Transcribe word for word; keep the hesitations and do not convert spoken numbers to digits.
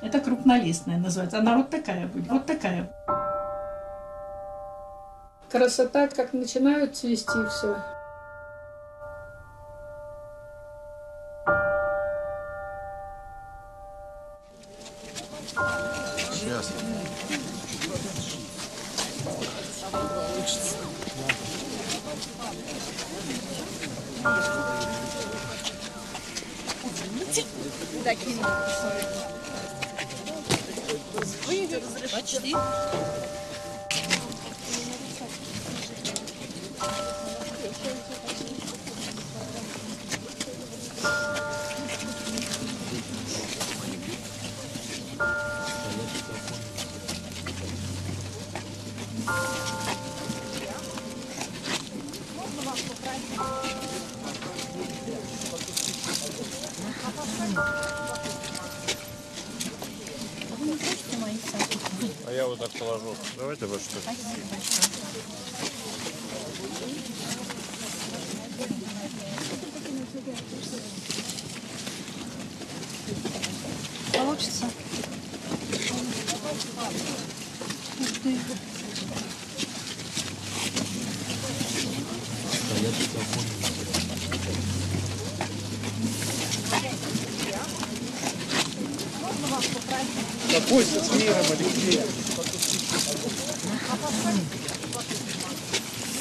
Это крупнолистная называется. Она вот такая будет, вот такая. Красота, как начинают цвести все. Сейчас. Почти. А я вот так положу. Давайте вот что. Получится. Ух ты. Какой со с миром, Алексей?